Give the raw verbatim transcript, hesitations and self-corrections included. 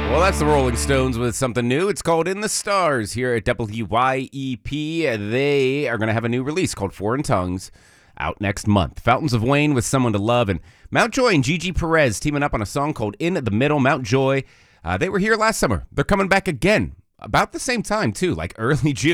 Well, that's the Rolling Stones with something new. It's called In the Stars here at W Y E P. They are going to have a new release called Foreign Tongues out next month. Fountains of Wayne with Someone to Love, and Mount Joy and Gigi Perez teaming up on a song called In the Middle. Mount Joy, uh, they were here last summer. They're coming back again about the same time, too, like early June.